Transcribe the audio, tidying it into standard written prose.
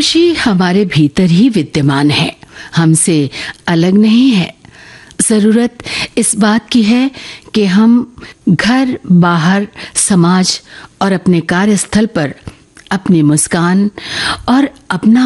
खुशी हमारे भीतर ही विद्यमान है, हमसे अलग नहीं है। जरूरत इस बात की है कि हम घर, बाहर, समाज और अपने कार्यस्थल पर अपनी मुस्कान और अपना